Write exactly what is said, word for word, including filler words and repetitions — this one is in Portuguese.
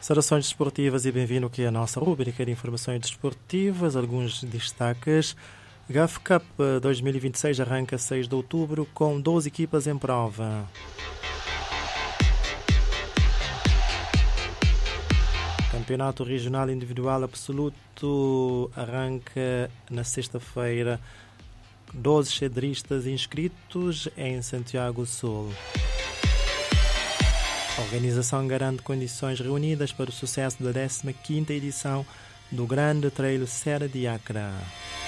Saudações desportivas e bem-vindo aqui à nossa rubrica de informações desportivas. Alguns destaques. G A F Cup dois mil e vinte e seis arranca seis de outubro com doze equipas em prova. Campeonato Regional Individual Absoluto arranca na sexta-feira. doze xadristas inscritos em Santiago Sul. A organização garante condições reunidas para o sucesso da décima quinta edição do Grande Trail Serra de Accra.